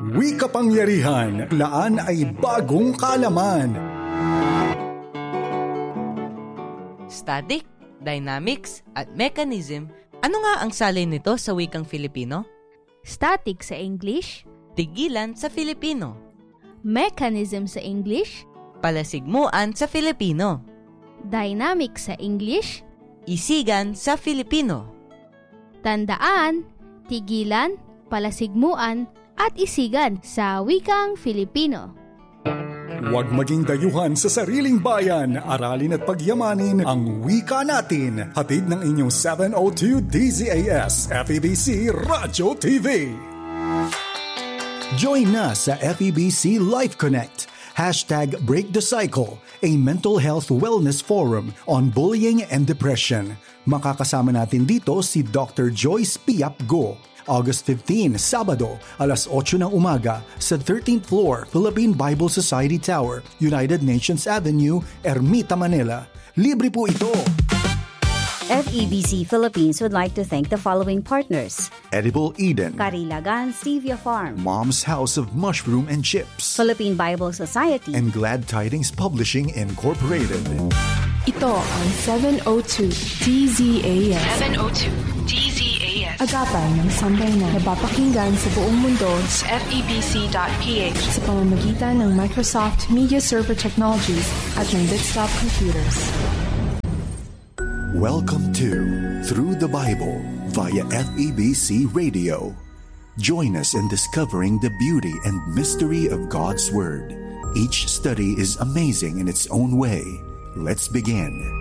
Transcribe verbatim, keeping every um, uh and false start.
Wi kapangyarihan, laan ay bagong kaalaman. Static, dynamics, at mechanism. Ano nga ang salin nito sa wikang Filipino? Static sa English, Tigilan sa Filipino. mechanism sa English, Palasigmuan sa Filipino. dynamic sa English, Isigan sa Filipino. tandaan, tigilan, palasigmuan, at isigan sa wikang Filipino. Huwag maging dayuhan sa sariling bayan. Aralin at pagyamanin ang wika natin. Hatid ng inyong seven oh two D Z A S F E B C Radyo T V. Join na sa F E B C Life Connect. Hashtag Break the Cycle, a mental health wellness forum on bullying and depression. Makakasama natin dito si Doctor Joyce Piap Go. August fifteenth, Sabado, alas otso ng umaga sa thirteenth floor, Philippine Bible Society Tower, United Nations Avenue, Ermita, Manila. Libre po ito. F E B C Philippines would like to thank the following partners: Edible Eden, Carilagan Stevia Farm, Mom's House of Mushroom and Chips, Philippine Bible Society, and Glad Tidings Publishing Incorporated. Ito ang seven oh two D Z A S. seven oh two D Z A S. Agapan ng sambayanan na napapakinggan sa buong mundo sa F E B C dot P H sa pamamagitan ng Microsoft Media Server Technologies at ng Desktop Computers. Welcome to Through the Bible via F E B C Radio. Join us in discovering the beauty and mystery of God's Word. Each study is amazing in its own way. Let's begin.